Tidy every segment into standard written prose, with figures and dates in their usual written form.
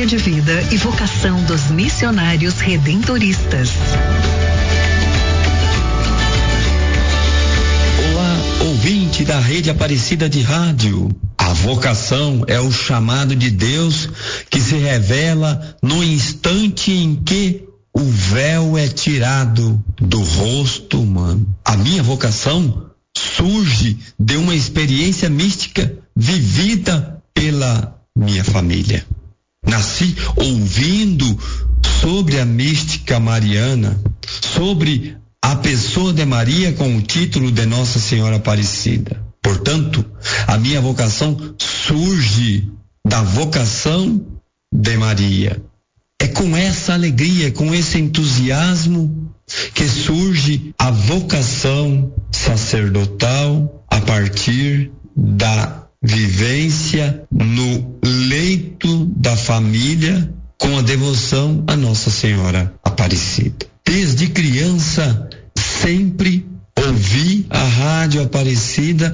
de vida e vocação dos missionários redentoristas. Olá, ouvinte da Rede Aparecida de Rádio. A vocação é o chamado de Deus que se revela no instante em que o véu é tirado do rosto humano. A minha vocação surge de uma experiência mística vivida pela minha família. Nasci ouvindo sobre a mística mariana, sobre a pessoa de Maria com o título de Nossa Senhora Aparecida. Portanto, a minha vocação surge da vocação de Maria. É com essa alegria, com esse entusiasmo que surge a vocação sacerdotal a partir da vivência no leito da família com a devoção a Nossa Senhora Aparecida. Desde criança, sempre ouvi a Rádio Aparecida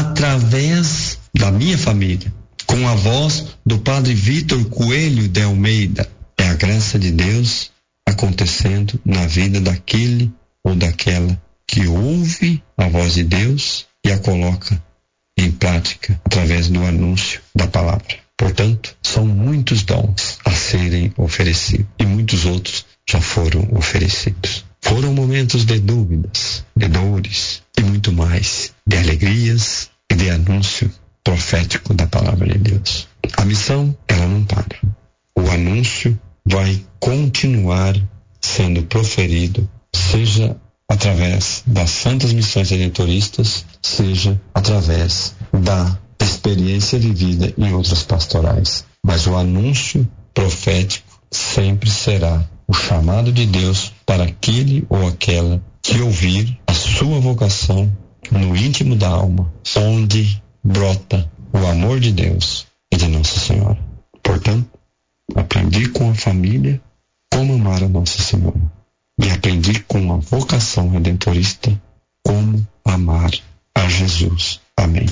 através da minha família, com a voz do Padre Vitor Coelho de Almeida. É a graça de Deus acontecendo na vida daquele ou daquela que ouve a voz de Deus e a coloca em prática através do anúncio da palavra. Portanto, são muitos dons a serem oferecidos e muitos outros já foram oferecidos. Foram momentos de dúvidas, de dores e muito mais, de alegrias e de anúncio profético da palavra de Deus. A missão, ela não para. O anúncio vai continuar sendo proferido, seja através das santas missões redentoristas, seja através da experiência vivida em outras pastorais. Mas o anúncio profético sempre será o chamado de Deus para aquele ou aquela que ouvir a sua vocação no íntimo da alma, onde brota o amor de Deus e de Nossa Senhora. Portanto, aprendi com a família como amar a Nossa Senhora e aprendi com a vocação redentorista como amar a Jesus. Amém.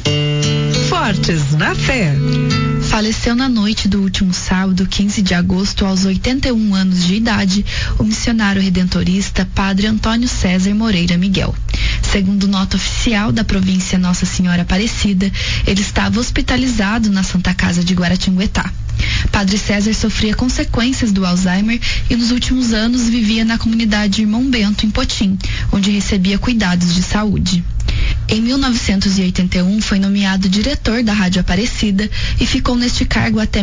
Fortes na fé. Faleceu na noite do último sábado, 15 de agosto, aos 81 anos de idade, o missionário redentorista Padre Antônio César Moreira Miguel. Segundo nota oficial da província Nossa Senhora Aparecida, ele estava hospitalizado na Santa Casa de Guaratinguetá. Padre César sofria consequências do Alzheimer e nos últimos anos vivia na comunidade Irmão Bento, em Potim, onde recebia cuidados de saúde. Em 1981 foi nomeado diretor da Rádio Aparecida e ficou neste cargo até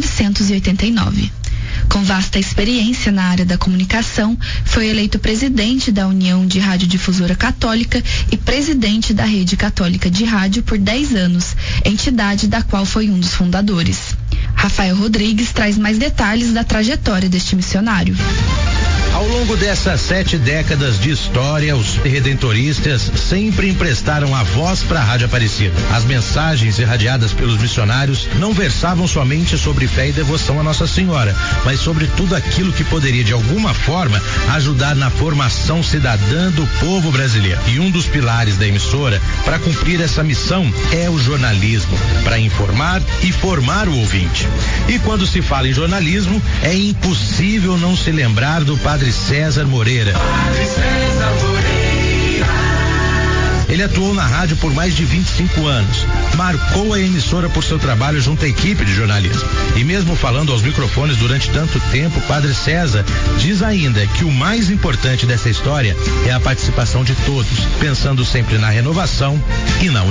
1989. Com vasta experiência na área da comunicação, foi eleito presidente da União de Radiodifusora Católica e presidente da Rede Católica de Rádio por 10 anos, entidade da qual foi um dos fundadores. Rafael Rodrigues traz mais detalhes da trajetória deste missionário. Ao longo dessas 7 décadas de história, os redentoristas sempre emprestaram a voz para a Rádio Aparecida. As mensagens irradiadas pelos missionários não versavam somente sobre fé e devoção a Nossa Senhora, mas sobre tudo aquilo que poderia de alguma forma ajudar na formação cidadã do povo brasileiro. E um dos pilares da emissora para cumprir essa missão é o jornalismo, para informar e formar o ouvinte. E quando se fala em jornalismo, é impossível não se lembrar do Padre César Moreira. Padre César Moreira. Ele atuou na rádio por mais de 25 anos. Marcou a emissora por seu trabalho junto à equipe de jornalismo. E mesmo falando aos microfones durante tanto tempo, Padre César diz ainda que o mais importante dessa história é a participação de todos, pensando sempre na renovação e na